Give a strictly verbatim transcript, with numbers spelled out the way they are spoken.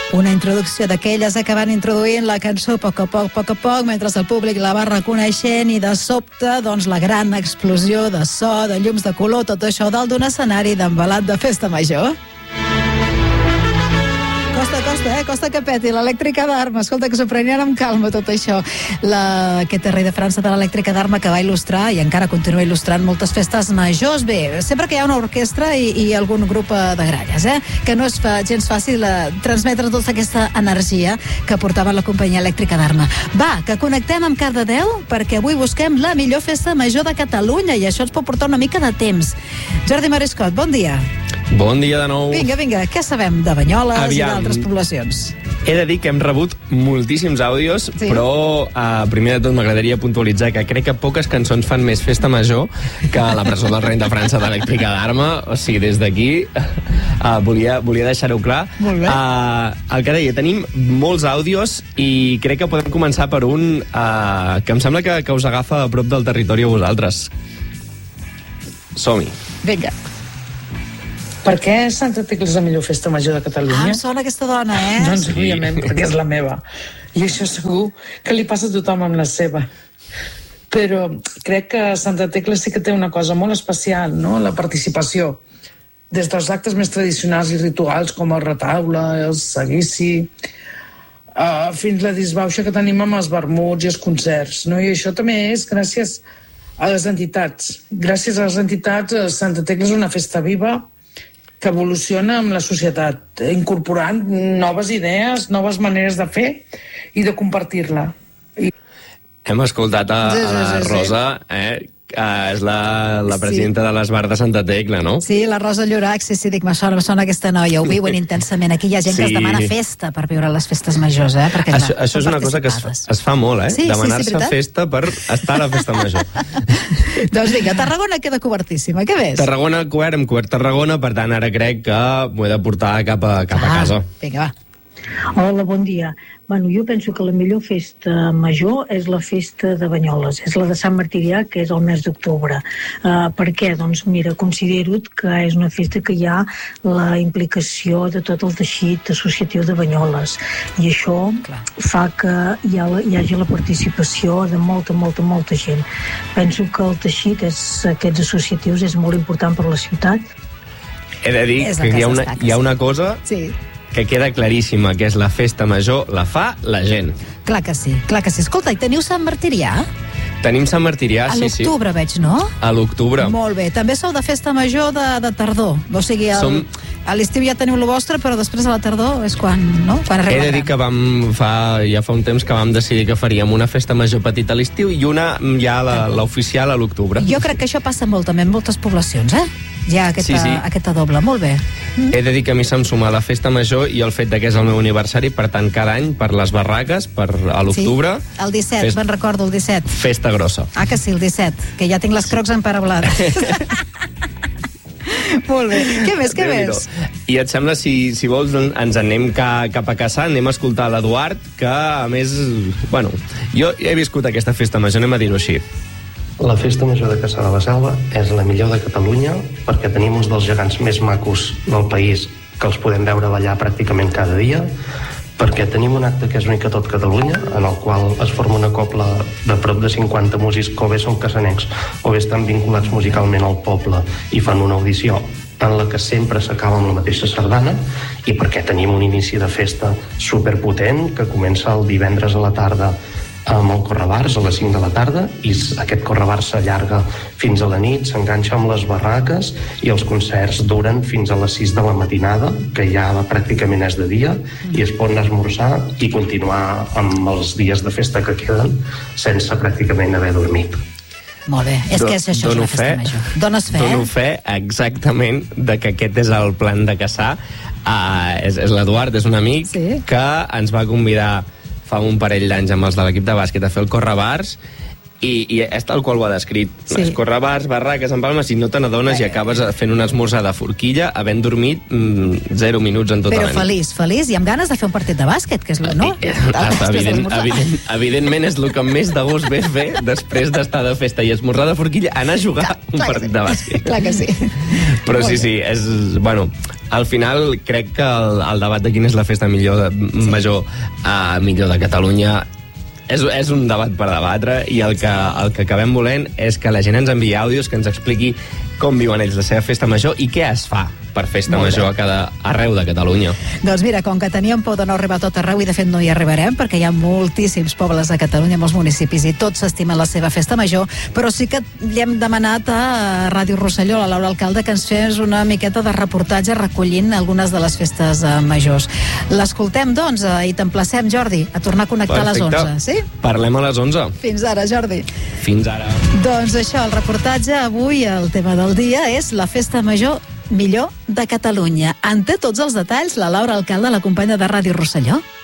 Una introducció d'aquelles que van introduint la cançó a poc a poc, a poc a poc, mentre el públic la va reconeixent, i de sobte, doncs, la gran explosió de so, de llums de color, tot això dalt d'un escenari d'embalat de festa major. Costa, costa, eh? Costa que peti l'elèctrica d'Arma. Escolta, que s'ho prenien amb calma tot això. La... Aquest rei de França de l'elèctrica d'Arma que va il·lustrar i encara continua il·lustrant moltes festes majors. Bé, sempre que hi ha una orquestra i, i algun grup de gralles, eh? Que no és fa, gens fàcil eh, transmetre tota aquesta energia que portava la companyia elèctrica d'Arma. Va, que connectem amb Cardedeu perquè avui busquem la millor festa major de Catalunya i això ens pot portar una mica de temps. Jordi Marescot, bon dia. Bon dia de nou. Vinga, vinga, què sabem de Banyoles Aviam. I d'altres poblacions? He de dir que hem rebut moltíssims àudios, sí. però uh, primer de tot m'agradaria puntualitzar que crec que poques cançons fan més festa major que la presó del rei de França d'Elèctrica d'Arma. O sigui, des d'aquí uh, volia, volia deixar-ho clar. Molt bé. Uh, el que deia, tenim molts àudios i crec que podem començar per un uh, que em sembla que, que us agafa a prop del territori a vosaltres. Som-hi. Vinga. Per què Santa Tecla és la millor festa major de Catalunya? Ah, em sona aquesta dona, eh? Doncs òbviament, perquè és la meva. I això segur que li passa a tothom amb la seva. Però crec que Santa Tecla sí que té una cosa molt especial, no? La participació. Des dels actes més tradicionals i rituals, com el retaule, el seguici, uh, fins la disbauxa que tenim amb els vermuts i els concerts, no? I això també és gràcies a les entitats. Gràcies a les entitats, Santa Tecla és una festa viva que evoluciona amb la societat, incorporant noves idees, noves maneres de fer i de compartir-la. I... Hem escoltat a, a la sí, sí, Rosa, eh? Uh, és la, la presidenta sí. de l'Esbar de Santa Tecla, no? Sí, la Rosa Llorac, sí, sí, dic, me sona, me sona aquesta noia, ho viuen intensament. Aquí hi ha gent sí. que es demana festa per viure les festes majors, eh? Perquè, això clar, això és una cosa que es, es fa molt, eh? Sí, demanar-se sí, sí, festa per estar a la festa major. Doncs vinga, Tarragona queda cobertíssima, què ves? Tarragona cobert, hem cobert Tarragona, per tant ara crec que m'ho he de portar cap a, cap a ah, casa. Vinga, va. Hola, bon dia. Bueno, jo penso que la millor festa major és la festa de Banyoles, és la de Sant Martirià, que és el mes d'octubre. Uh, per què? Doncs mira, considero que és una festa que hi ha la implicació de tot el teixit associatiu de Banyoles, i això Clar. fa que hi, ha la, hi hagi la participació de molta, molta, molta gent. Penso que el teixit és, aquests associatius és molt important per la ciutat. He de dir que hi ha, una, hi ha una cosa... Sí. que queda claríssima, que és la festa major, la fa la gent. Clar que sí, clar que sí. Escolta, i teniu Sant Martirià? Tenim Sant Martirià, sí, sí. A l'octubre veig, no? A l'octubre. Molt bé. També sou de festa major de, de tardor. O sigui, el, Som... a l'estiu ja teniu el vostre, però després a la tardor és quan, no? Quan arriba. He de dir que vam fa, ja fa un temps que vam decidir que faríem una festa major petita a l'estiu i una ja l'oficial a l'octubre. Jo crec que això passa molt també en moltes poblacions, eh? Ja aquesta, sí, sí. aquesta doble, molt bé. Mm. He de dir que a mi se'm suma la festa major i el fet de que és el meu aniversari, per tant, cada any, per les barraques, per a l'octubre... Sí, el disset, fest... me'n recordo, el disset. Festa grossa. Ah, que sí, el disset, que ja tinc les crocs emparablades. Molt bé. Què més, què més? I et sembla, si, si vols, ens anem ca, cap a casa, anem a escoltar l'Eduard, que, a més, bueno, jo he viscut aquesta festa major, anem a dir-ho així. La festa major de Cassà de la Selva és la millor de Catalunya perquè tenim uns dels gegants més macos del país que els podem veure ballar pràcticament cada dia, perquè tenim un acte que és únic a tot Catalunya, en el qual es forma una cobla de prop de cinquanta músics que o bé són cassanencs o bé estan vinculats musicalment al poble i fan una audició en la que sempre s'acaba amb la mateixa sardana, i perquè tenim un inici de festa superpotent que comença el divendres a la tarda amb el correbars a les cinc de la tarda, i aquest correbars s'allarga fins a la nit, s'enganxa amb les barraques i els concerts duren fins a les sis de la matinada, que ja pràcticament és de dia, i es pot anar a esmorzar i continuar amb els dies de festa que queden sense pràcticament haver dormit. Molt bé, és que és això, és la festa major. Dones fe, Dono fe exactament de que aquest és el plan de Cassà. Uh, és és l'Eduard, és un amic sí. que ens va convidar fa un parell d'anys amb els de l'equip de bàsquet a fer el correbars, I, i és tal qual ho ha descrit. Sí. Escorre bars, barraques, empalmes, i no te n'adones i acabes fent un esmorzar de forquilla havent dormit mm, zero minuts en tota Però la nit. feliç, feliç, i amb ganes de fer un partit de bàsquet, que és el, no? Eh, evident, evident, evidentment és el que més de gust ve fer després d'estar de festa i esmorzar de forquilla, anar a jugar Clar, un clar que partit sí. de bàsquet. Clar que sí. Però Molt sí, bé. sí, és... Bueno, al final crec que el, el debat de quina és la festa millor de, sí. major a millor de Catalunya és, és un debat per debatre, i el que, el que acabem volent és que la gent ens enviï àudios, que ens expliqui com viuen ells la seva festa major i què es fa per festa Molt major bé. a cada arreu de Catalunya. Doncs mira, com que teníem por de no arribar a tot arreu, i de fet no hi arribarem, perquè hi ha moltíssims pobles a Catalunya, molts municipis, i tots s'estimen la seva festa major, però sí que li hem demanat a Ràdio Rosselló, a la Laura Alcalde, que ens fes una miqueta de reportatge recollint algunes de les festes uh, majors. L'escoltem, doncs, uh, i t'emplacem, Jordi, a tornar a connectar Perfecte. a les onze, sí? Parlem a les onze. Fins ara, Jordi. Fins ara. Doncs això, el reportatge avui, el tema del dia, és la festa major millor de Catalunya. En té tots els detalls la Laura Alcalde, la companya de Ràdio Rosselló.